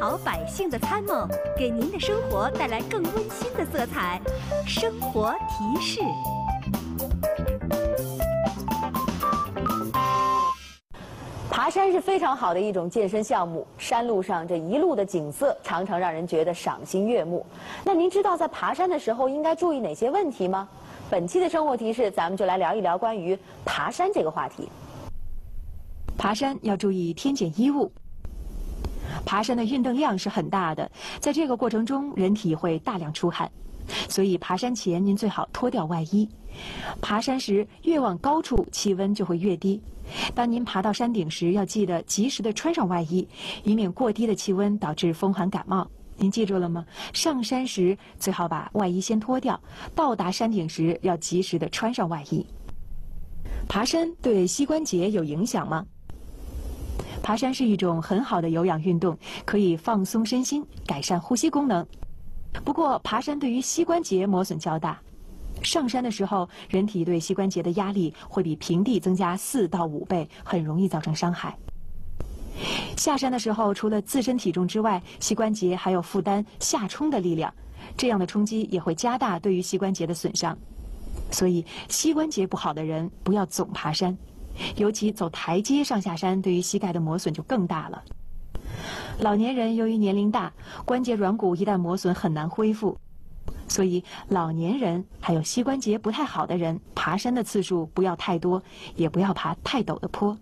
好百姓的参谋，给您的生活带来更温馨的色彩。生活提示。 爬山是非常好的一种健身项目，山路上这一路的景色常常让人觉得赏心悦目。那您知道在爬山的时候应该注意哪些问题吗？本期的生活提示，咱们就来聊一聊关于爬山这个话题。 爬山要注意添减衣物。爬山的运动量是很大的，在这个过程中，人体会大量出汗，所以爬山前您最好脱掉外衣。爬山时越往高处，气温就会越低。当您爬到山顶时，要记得及时的穿上外衣，以免过低的气温导致风寒感冒。您记住了吗？上山时最好把外衣先脱掉，到达山顶时要及时的穿上外衣。爬山对膝关节有影响吗？爬山是一种很好的有氧运动，可以放松身心，改善呼吸功能。不过，爬山对于膝关节磨损较大。上山的时候，人体对膝关节的压力会比平地增加4到5倍，很容易造成伤害。下山的时候，除了自身体重之外，膝关节还有负担下冲的力量，这样的冲击也会加大对于膝关节的损伤。所以，膝关节不好的人不要总爬山，尤其走台阶上下山，对于膝盖的磨损就更大了。老年人由于年龄大，关节软骨一旦磨损很难恢复，所以老年人还有膝关节不太好的人，爬山的次数不要太多，也不要爬太陡的坡。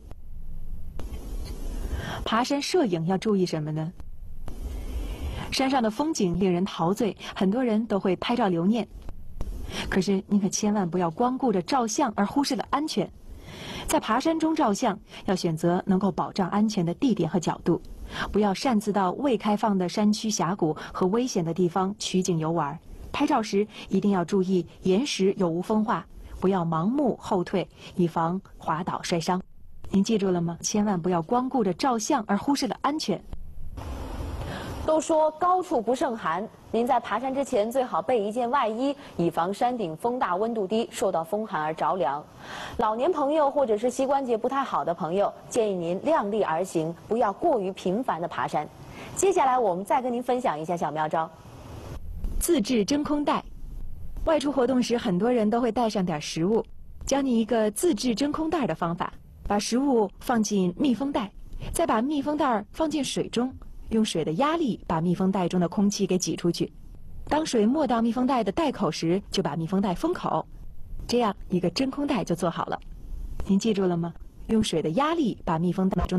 爬山摄影要注意什么呢？山上的风景令人陶醉，很多人都会拍照留念。可是您可千万不要光顾着照相而忽视了安全。在爬山中照相，要选择能够保障安全的地点和角度，不要擅自到未开放的山区峡谷和危险的地方取景游玩。拍照时一定要注意岩石有无风化，不要盲目后退，以防滑倒摔伤。您记住了吗？千万不要光顾着照相而忽视了安全。 都说高处不胜寒，您在爬山之前最好备一件外衣，以防山顶风大温度低，受到风寒而着凉。老年朋友或者是膝关节不太好的朋友，建议您量力而行，不要过于频繁的爬山。接下来我们再跟您分享一下小妙招。 自制真空袋。外出活动时，很多人都会带上点食物。教你一个自制真空袋的方法：把食物放进密封袋，再把密封袋放进水中，用水的压力把密封袋中的空气给挤出去。当水没到密封袋的袋口时，就把密封袋封口，这样一个真空袋就做好了。您记住了吗？用水的压力把密封袋中